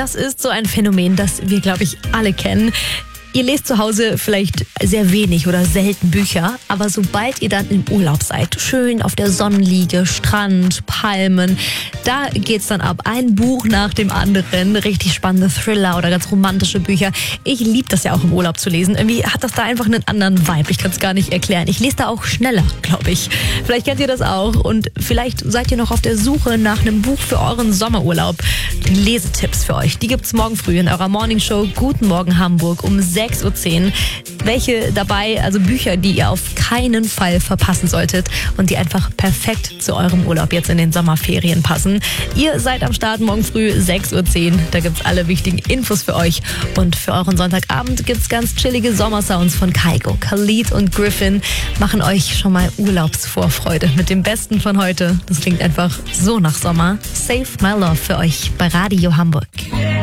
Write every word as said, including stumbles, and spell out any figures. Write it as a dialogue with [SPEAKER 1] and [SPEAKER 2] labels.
[SPEAKER 1] das ist so ein Phänomen, das wir, glaube ich, alle kennen. Ihr lest zu Hause vielleicht sehr wenig oder selten Bücher, aber sobald ihr dann im Urlaub seid, schön auf der Sonnenliege, Strand, Palmen, da geht's dann ab. Ein Buch nach dem anderen, richtig spannende Thriller oder ganz romantische Bücher. Ich liebe das ja auch im Urlaub zu lesen. Irgendwie hat das da einfach einen anderen Vibe. Ich kann es gar nicht erklären. Ich lese da auch schneller, glaube ich. Vielleicht kennt ihr das auch und vielleicht seid ihr noch auf der Suche nach einem Buch für euren Sommerurlaub. Die Lesetipps für euch, die gibt's morgen früh in eurer Morningshow Guten Morgen Hamburg um sechs Uhr zehn. Welche dabei, also Bücher, die ihr auf keinen Fall verpassen solltet und die einfach perfekt zu eurem Urlaub jetzt in den Sommerferien passen. Ihr seid am Start morgen früh sechs Uhr zehn. Da gibt's alle wichtigen Infos für euch. Und für euren Sonntagabend gibt's ganz chillige Sommersounds von Kygo, Khalid und Griffin. Machen euch schon mal Urlaubsvorfreude mit dem Besten von heute. Das klingt einfach so nach Sommer. Save My Love für euch bei Radio Hamburg.